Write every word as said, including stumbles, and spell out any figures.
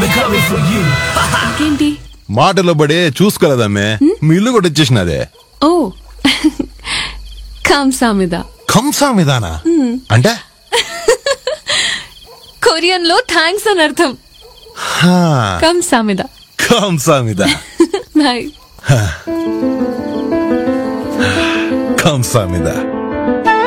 ఇంకేంటి మాటలో పడే చూసుకోలేదమ్మే మీ ఇల్లు కూడా వచ్చేసినదే. ఓ కంసామిద. కంసామిదానా అంటే కొరియన్ లో థ్యాంక్స్ అని అర్థం. హా, కంసామిద. కంసామిదా బాయ్. కంసామిదా